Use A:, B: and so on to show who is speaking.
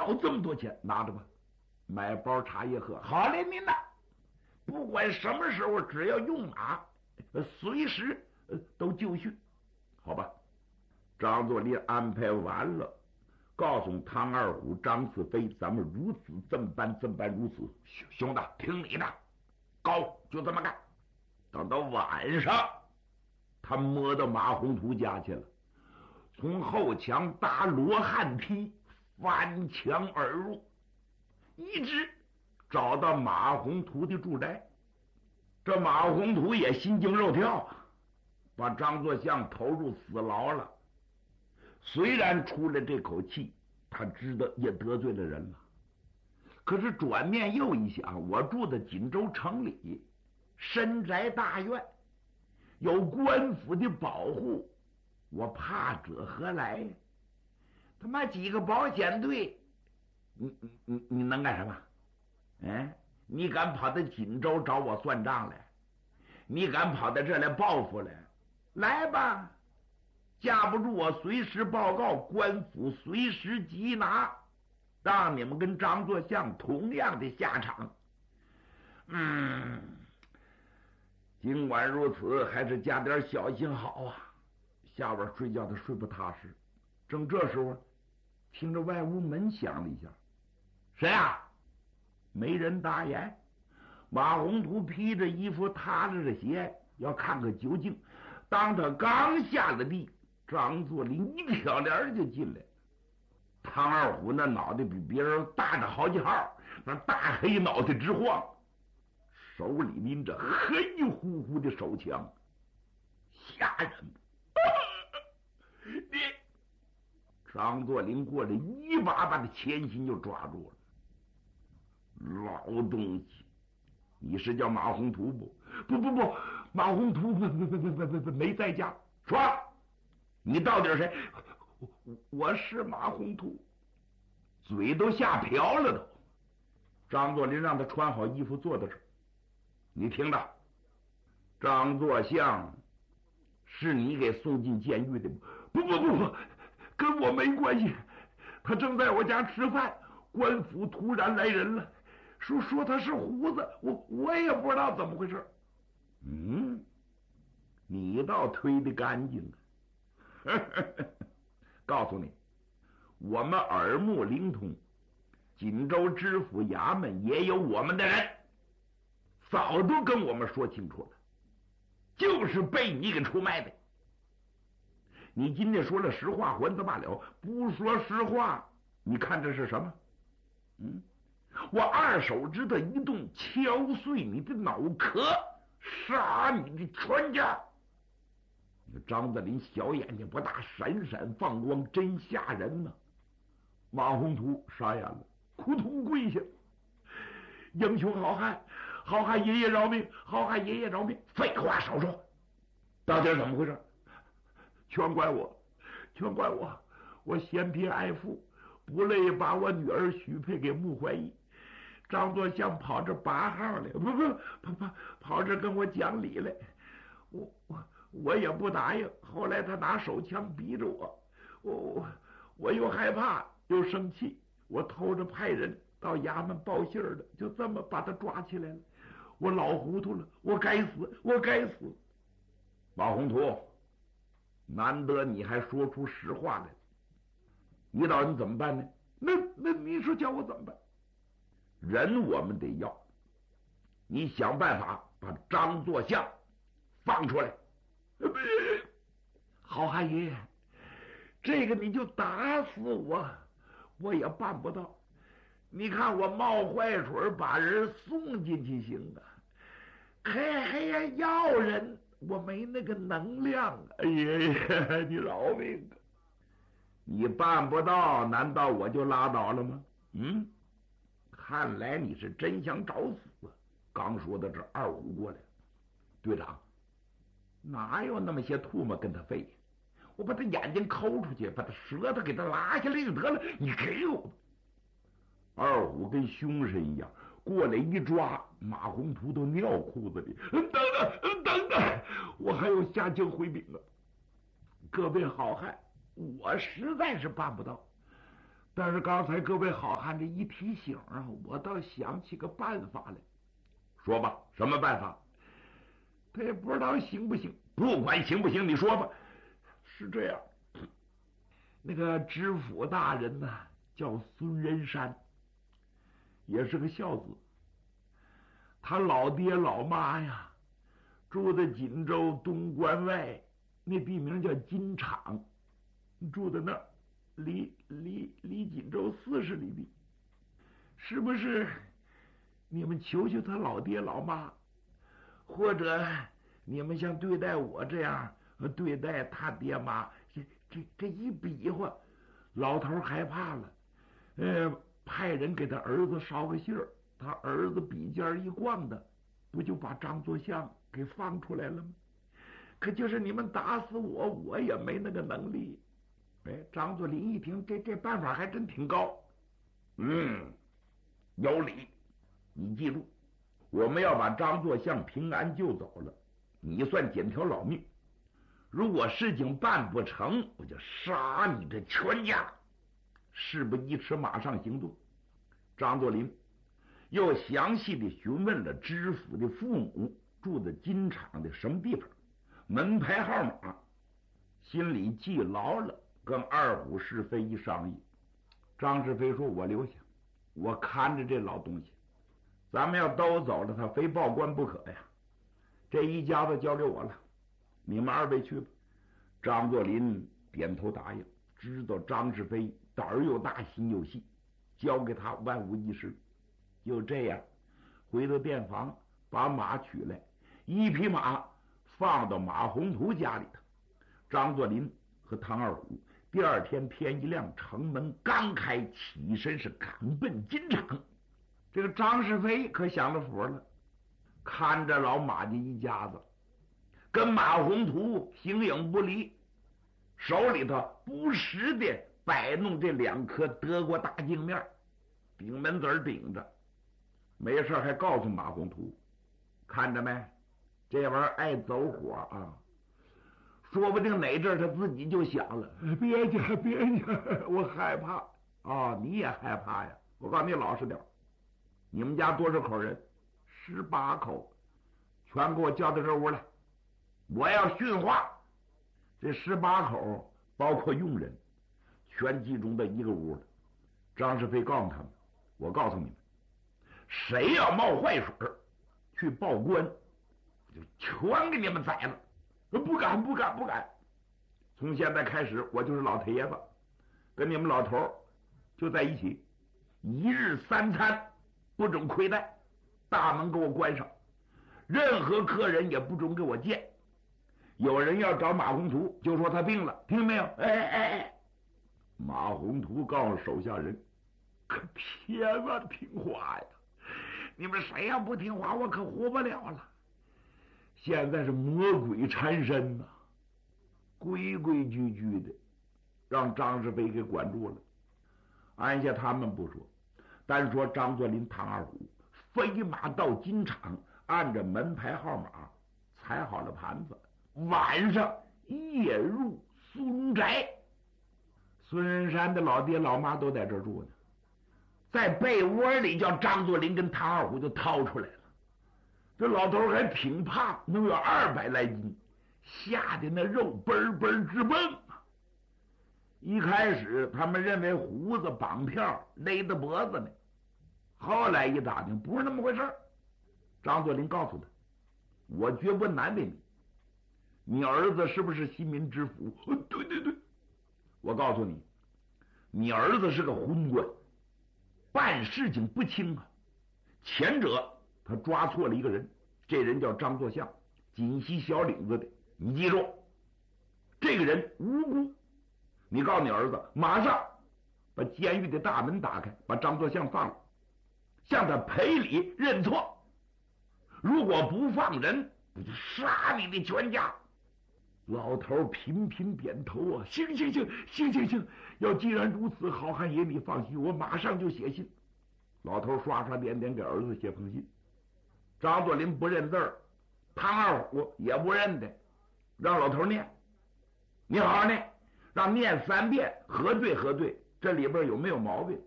A: 要这么多钱，拿着吧，买包茶叶喝。好嘞，您呐，不管什么时候，只要用马，随时都就绪，好吧？张作霖安排完了，告诉唐二虎、张四飞，咱们如此这么办，这么办如此。兄弟，听你的，高就这么干。等到晚上，他摸到马宏图家去了，从后墙搭罗汉梯，翻墙而入，一直找到马宏图的住宅。这马宏图也心惊肉跳啊，把张作相投入死牢了。虽然出了这口气，他知道也得罪了人了，可是转面又一想，我住在锦州城里，深宅大院，有官府的保护，我怕者何来？他妈几个保险队，你能干什么？你敢跑到锦州找我算账来？你敢跑到这来报复来？来吧！架不住我随时报告，官府随时缉拿，让你们跟张作相同样的下场。尽管如此，还是加点小心好啊。下晚睡觉他睡不踏实。正这时候，听着外屋门响了一下，谁啊？没人答言。马宏图披着衣服，踏着鞋，要看个究竟。当他刚下了地，张作霖一挑帘就进来。唐二虎那脑袋比别人大着好几号，那大黑脑袋直晃，手里拎着黑乎乎的手枪，吓人你张作霖过来一把把他前心就抓住了。老东西，你是叫马宏图不？不，马宏图没在家。说，你到底是谁？我是马宏图。嘴都吓瓢了都。张作霖让他穿好衣服坐在这儿。你听着，张作相是你给送进监狱的吗？不，跟我没关系。他正在我家吃饭，官府突然来人了，说他是胡子，我也不知道怎么回事。你倒推得干净啊！告诉你，我们耳目灵通，锦州知府衙门也有我们的人，早都跟我们说清楚了，就是被你给出卖的。你今天说了实话还则罢了，不说实话，你看这是什么？我二手指头一动，敲碎你的脑壳，杀你的全家。张作霖小眼睛不大，闪闪放光，真吓人呐！马宏图傻眼了，扑通跪下：“英雄好汉，好汉爷爷饶命！好汉爷爷饶命！”废话少说，到底怎么回事？全怪我，我嫌贫爱富，不乐意把我女儿许配给穆怀义。张作相跑这拔号来，不，跑这跟我讲理来，我也不答应。后来他拿手枪逼着我又害怕又生气，我偷着派人到衙门报信的，就这么把他抓起来了。我老糊涂了，我该死！马宏图，难得你还说出实话来，你打算怎么办呢？那你说叫我怎么办？人我们得要，你想办法把张作相放出来。好汉爷爷，这个你就打死我也办不到。你看我冒坏水把人送进去行啊，还要人，我没那个能量。哎呀，你饶命啊！你办不到，难道我就拉倒了吗？看来你是真想找死。刚说到这，二虎过来，队长，哪有那么些唾沫跟他费？我把他眼睛抠出去，把他舌头给他拉下来就得了，你给我。二虎跟凶神一样过来一抓，马宏图都尿裤子里。等等，我还有下京回禀啊！各位好汉，我实在是办不到。 但是刚才各位好汉这一提醒啊，我倒想起个办法来。说吧，什么办法？他也不知道行不行，不管行不行，你说吧。是这样，那个知府大人呢，叫孙仁山，也是个孝子。他老爹老妈呀，住在锦州东关外，那地名叫金场，住在那儿，离锦州40里地。是不是你们求求他老爹老妈，或者你们像对待我这样对待他爹妈？这一比划，老头害怕了，派人给他儿子捎个信儿，他儿子笔尖一逛的，不就把张作相给放出来了吗？可就是你们打死我，我也没那个能力。张作霖一听，这办法还真挺高。有理。你记住，我们要把张作相平安救走了，你算捡条老命。如果事情办不成，我就杀你这全家。事不宜迟，马上行动。张作霖又详细的询问了知府的父母住的金场的什么地方，门牌号码，心里记牢了，跟二虎是非一商议。张是非说：“我留下，我看着这老东西，咱们要都走了，他非报官不可呀。这一家子交给我了，你们2位去吧。”张作霖点头答应，知道张是非胆儿又大心又细，交给他万无一失。就这样回到店房，把马取来，1匹马放到马宏图家里头。张作霖和唐二虎第2天天一亮，城门刚开，起身是赶奔金场。这个张是非可享了福了，看着老马家一家子跟马宏图形影不离，手里头不时的摆弄这2颗德国大镜面，顶门子顶着。没事还告诉马宏图，看着没，这玩意儿爱走火啊，说不定哪阵他自己就想了，别介，我害怕啊。你也害怕呀？我告诉你老实点，你们家多少口人？18口，全给我叫到这屋来，我要训话。这18口包括佣人，全集中到一个屋了。张是非告诉他们，我告诉你们，谁要冒坏水去报官，我就全给你们宰了。不敢。从现在开始，我就是老太爷子，跟你们老头就在一起，1日3餐不准亏待，大门给我关上，任何客人也不准给我见。有人要找马宏图，就说他病了，听没有？马宏图告诉手下人，可千万听话呀！你们谁要不听话，我可活不了了。现在是魔鬼缠身呐，规规矩矩的让张是非给管住了。按下他们不说，单说张作霖、唐二虎飞马到金场，按着门牌号码踩好了盘子，晚上夜入孙宅。孙仁山的老爹老妈都在这儿住呢，在被窝里叫张作霖跟唐二虎就掏出来了。这老头还挺胖，能有200来斤，吓得那肉嘣嘣直蹦啊！一开始他们认为胡子绑票勒到脖子呢，后来一打听不是那么回事。张作霖告诉他，我绝不难为你，你儿子是不是西民知府？对，我告诉你，你儿子是个昏官，办事情不清啊。前者他抓错了一个人，这人叫张作相，锦西小领子的，你记住，这个人无辜。你告诉你儿子，马上把监狱的大门打开，把张作相放了，向他赔礼认错。如果不放人，我就杀你的全家。老头频频点头啊，行，要既然如此，好汉爷你放心，我马上就写信。老头刷刷点点给儿子写封信。张作霖不认字儿，唐二虎也不认得，让老头念，你好好念，让念3遍，核对， 这里边有没有毛病？